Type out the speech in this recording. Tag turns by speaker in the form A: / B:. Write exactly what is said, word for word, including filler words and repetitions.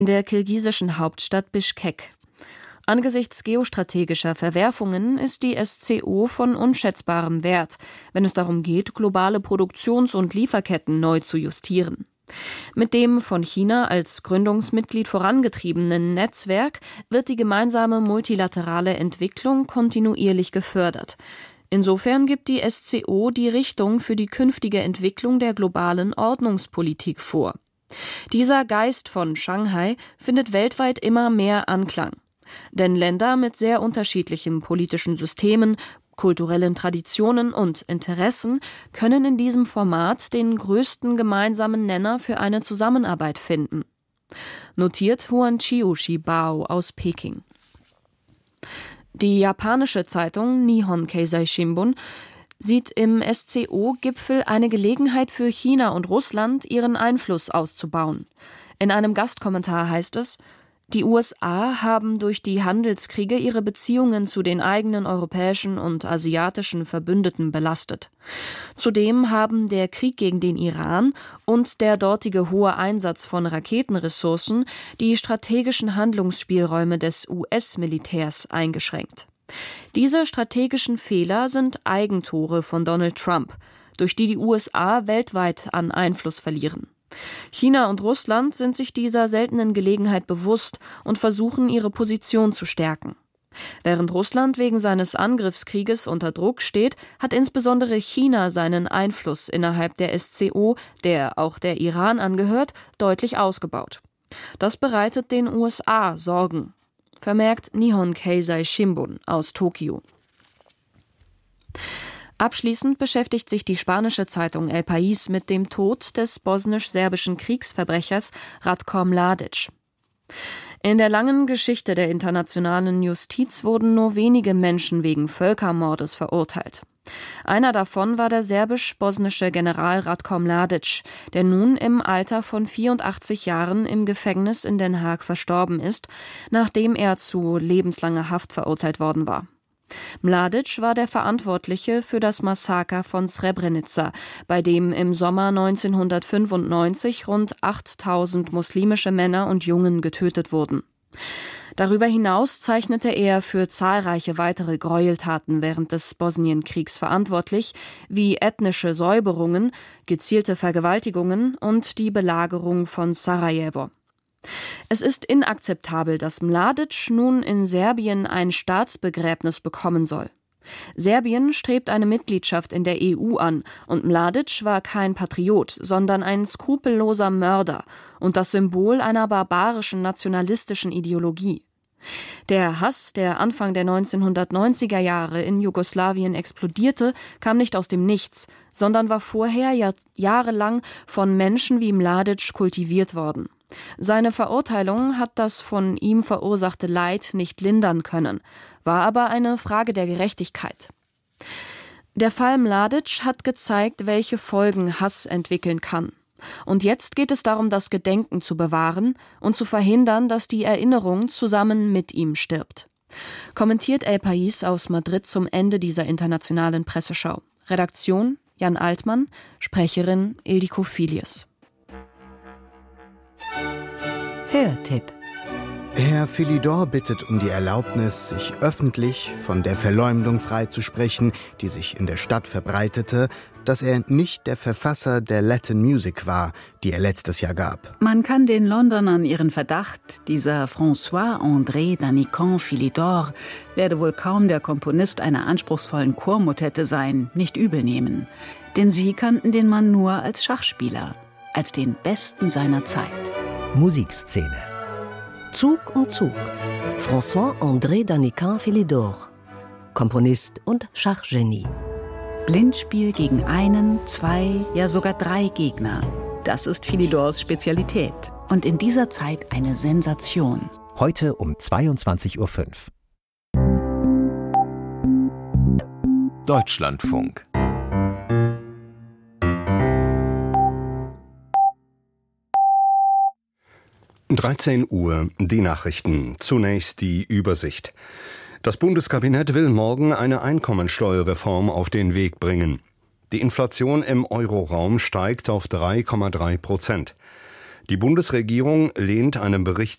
A: in der kirgisischen Hauptstadt Bischkek. Angesichts geostrategischer Verwerfungen ist die S C O von unschätzbarem Wert, wenn es darum geht, globale Produktions- und Lieferketten neu zu justieren. Mit dem von China als Gründungsmitglied vorangetriebenen Netzwerk wird die gemeinsame multilaterale Entwicklung kontinuierlich gefördert. Insofern gibt die S C O die Richtung für die künftige Entwicklung der globalen Ordnungspolitik vor. Dieser Geist von Shanghai findet weltweit immer mehr Anklang. Denn Länder mit sehr unterschiedlichen politischen Systemen, kulturellen Traditionen und Interessen können in diesem Format den größten gemeinsamen Nenner für eine Zusammenarbeit finden. Notiert Huan Chiu-Shi Bao aus Peking. Die japanische Zeitung Nihon Keizai Shimbun sieht im S C O-Gipfel eine Gelegenheit für China und Russland, ihren Einfluss auszubauen. In einem Gastkommentar heißt es: Die U S A haben durch die Handelskriege ihre Beziehungen zu den eigenen europäischen und asiatischen Verbündeten belastet. Zudem haben der Krieg gegen den Iran und der dortige hohe Einsatz von Raketenressourcen die strategischen Handlungsspielräume des U S-Militärs eingeschränkt. Diese strategischen Fehler sind Eigentore von Donald Trump, durch die die U S A weltweit an Einfluss verlieren. China und Russland sind sich dieser seltenen Gelegenheit bewusst und versuchen, ihre Position zu stärken. Während Russland wegen seines Angriffskrieges unter Druck steht, hat insbesondere China seinen Einfluss innerhalb der S C O, der auch der Iran angehört, deutlich ausgebaut. Das bereitet den U S A Sorgen, vermerkt Nihon Keizai Shimbun aus Tokio. Abschließend beschäftigt sich die spanische Zeitung El País mit dem Tod des bosnisch-serbischen Kriegsverbrechers Ratko Mladic. In der langen Geschichte der internationalen Justiz wurden nur wenige Menschen wegen Völkermordes verurteilt. Einer davon war der serbisch-bosnische General Ratko Mladic, der nun im Alter von vierundachtzig Jahren im Gefängnis in Den Haag verstorben ist, nachdem er zu lebenslanger Haft verurteilt worden war. Mladic war der Verantwortliche für das Massaker von Srebrenica, bei dem im Sommer neunzehnhundertfünfundneunzig rund achttausend muslimische Männer und Jungen getötet wurden. Darüber hinaus zeichnete er für zahlreiche weitere Gräueltaten während des Bosnienkriegs verantwortlich, wie ethnische Säuberungen, gezielte Vergewaltigungen und die Belagerung von Sarajevo. Es ist inakzeptabel, dass Mladic nun in Serbien ein Staatsbegräbnis bekommen soll. Serbien strebt eine Mitgliedschaft in der E U an und Mladic war kein Patriot, sondern ein skrupelloser Mörder und das Symbol einer barbarischen nationalistischen Ideologie. Der Hass, der Anfang der neunzehnhundertneunziger Jahre in Jugoslawien explodierte, kam nicht aus dem Nichts, sondern war vorher jahr- jahrelang von Menschen wie Mladic kultiviert worden. Seine Verurteilung hat das von ihm verursachte Leid nicht lindern können, war aber eine Frage der Gerechtigkeit. Der Fall Mladic hat gezeigt, welche Folgen Hass entwickeln kann. Und jetzt geht es darum, das Gedenken zu bewahren und zu verhindern, dass die Erinnerung zusammen mit ihm stirbt. Kommentiert El País aus Madrid zum Ende dieser internationalen Presseschau. Redaktion Jan Altmann, Sprecherin Ildiko Filius.
B: Hörtipp.
C: Herr Philidor bittet um die Erlaubnis, sich öffentlich von der Verleumdung freizusprechen, die sich in der Stadt verbreitete, dass er nicht der Verfasser der Latin Music war, die er letztes Jahr gab.
B: Man kann den Londonern ihren Verdacht, dieser François-André Danican Philidor werde wohl kaum der Komponist einer anspruchsvollen Chormotette sein, nicht übel nehmen. Denn sie kannten den Mann nur als Schachspieler, als den Besten seiner Zeit.
D: Musikszene. Zug um Zug. François-André Danican Philidor. Komponist und Schachgenie.
B: Blindspiel gegen einen, zwei, ja sogar drei Gegner. Das ist Philidors Spezialität. Und in dieser Zeit eine Sensation.
D: Heute um zweiundzwanzig Uhr fünf.
E: Deutschlandfunk.
F: dreizehn Uhr, die Nachrichten. Zunächst die Übersicht. Das Bundeskabinett will morgen eine Einkommensteuerreform auf den Weg bringen. Die Inflation im Euroraum steigt auf drei Komma drei Prozent. Die Bundesregierung lehnt einen Bericht